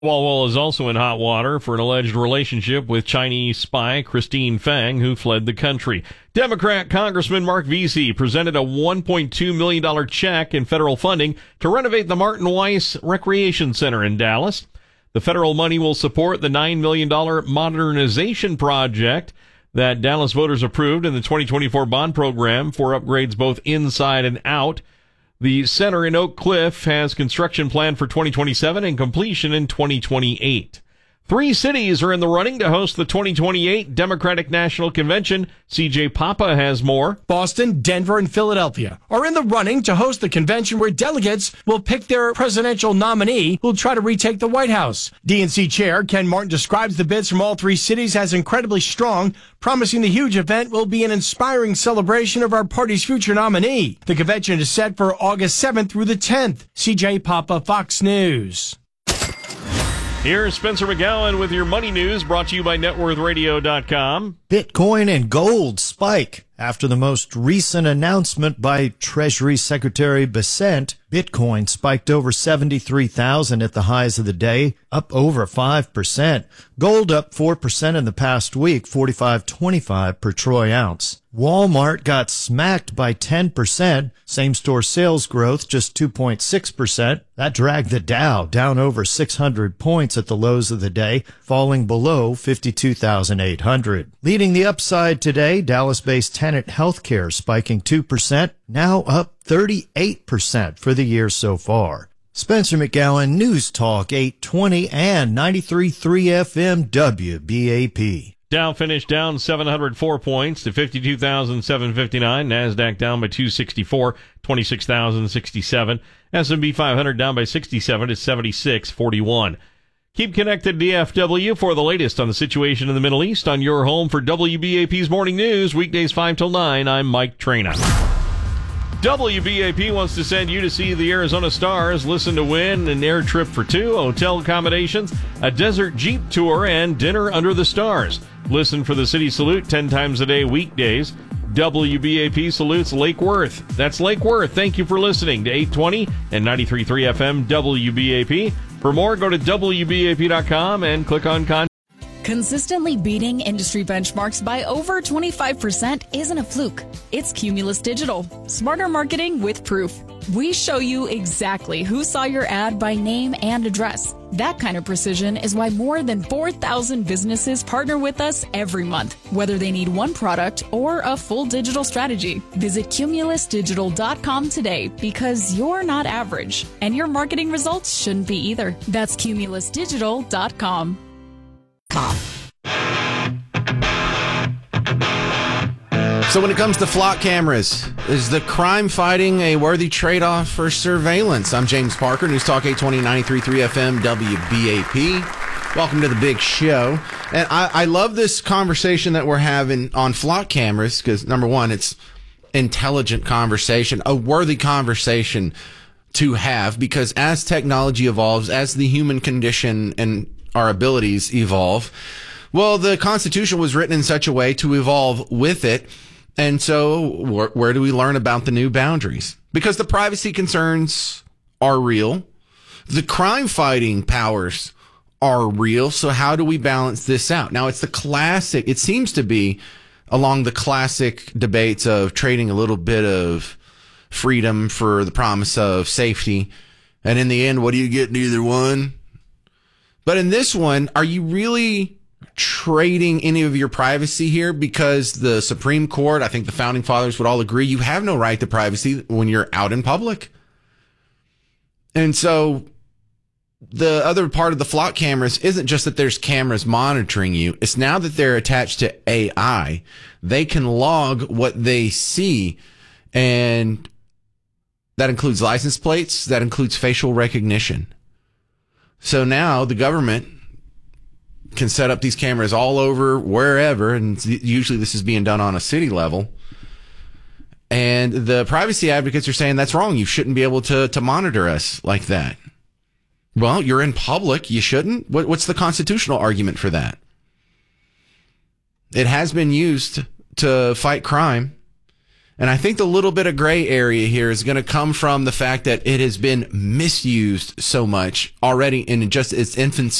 Walwall is also in hot water for an alleged relationship with Chinese spy Christine Fang, who fled the country. Democrat Congressman Mark Vesey presented a $1.2 million check in federal funding to renovate the Martin Weiss Recreation Center in Dallas. The federal money will support the $9 million modernization project that Dallas voters approved in the 2024 bond program for upgrades both inside and out. The center in Oak Cliff has construction planned for 2027 and completion in 2028. 3 cities are in the running to host the 2028 Democratic National Convention. CJ Papa has more. Boston, Denver, and Philadelphia are in the running to host the convention where delegates will pick their presidential nominee who'll try to retake the White House. DNC Chair Ken Martin describes the bids from all 3 cities as incredibly strong, promising the huge event will be an inspiring celebration of our party's future nominee. The convention is set for August 7th through the 10th. CJ Papa, Fox News. Here's Spencer McGowan with your money news, brought to you by NetworthRadio.com. Bitcoin and gold spike after the most recent announcement by Treasury Secretary Bessent. Bitcoin spiked over 73,000 at the highs of the day, up over 5%. Gold up 4% in the past week, 45.25 per troy ounce. Walmart got smacked by 10%. Same-store sales growth just 2.6%. That dragged the Dow down over 600 points at the lows of the day, falling below 52,800. Leading the upside today, Dallas-based Tenet Healthcare spiking 2%, now up 38% for the year so far. Spencer McGowan, News Talk 820 and 93.3 FM WBAP. Dow finished down 704 points to 52,759. NASDAQ down by 264, 26,067. S&P 500 down by 67 to 7641. Keep connected to DFW for the latest on the situation in the Middle East on your home for WBAP's Morning News, weekdays 5 till 9. I'm Mike Traina. WBAP wants to send you to see the Arizona Stars, listen to win an air trip for 2, hotel accommodations, a desert Jeep tour, and dinner under the stars. Listen for the city salute 10 times a day weekdays. WBAP salutes Lake Worth. That's Lake Worth. Thank you for listening to 820 and 93.3 FM WBAP. For more, go to WBAP.com and click on Contact. Consistently beating industry benchmarks by over 25% isn't a fluke. It's Cumulus Digital. Smarter marketing with proof. We show you exactly who saw your ad by name and address. That kind of precision is why more than 4,000 businesses partner with us every month, whether they need one product or a full digital strategy. Visit cumulusdigital.com today because you're not average, and your marketing results shouldn't be either. That's cumulusdigital.com. So when it comes to flock cameras, is the crime fighting a worthy trade-off for surveillance? I'm James Parker, News Talk 820, 93.3 FM, WBAP. Welcome to the big show. And I love this conversation that we're having on flock cameras because, number one, it's intelligent conversation, a worthy conversation to have, because as technology evolves, as the human condition and our abilities evolve, well, the Constitution was written in such a way to evolve with it. And so where do we learn about the new boundaries? Because the privacy concerns are real. The crime fighting powers are real. So how do we balance this out? Now, it's the classic, it seems to be along the classic debates of trading a little bit of freedom for the promise of safety. And in the end, what do you get in either one? But in this one, are you really trading any of your privacy here? Because the Supreme Court, I think the founding fathers would all agree, you have no right to privacy when you're out in public. And so the other part of the flock cameras isn't just that there's cameras monitoring you. It's now that they're attached to AI. They can log what they see, and that includes license plates. That includes facial recognition. So now the government can set up these cameras all over, wherever, and usually this is being done on a city level. And the privacy advocates are saying that's wrong. You shouldn't be able to monitor us like that. Well, you're in public. You shouldn't. What's the constitutional argument for that? It has been used to fight crime. And I think the little bit of gray area here is going to come from the fact that it has been misused so much already in just its infancy.